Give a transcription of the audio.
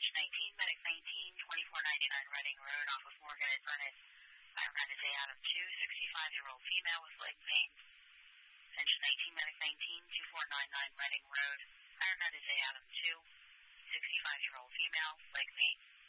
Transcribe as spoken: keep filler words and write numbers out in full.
Bench nineteen, Medic nineteen, twenty-four ninety-nine Reading Road off of Morgan and Vernon. Firefighter J Adam two, sixty-five-year-old female with leg pain. Bench nineteen, Medic nineteen, twenty-four ninety-nine Reading Road. Firefighter J Adam two, sixty-five-year-old female, leg pain.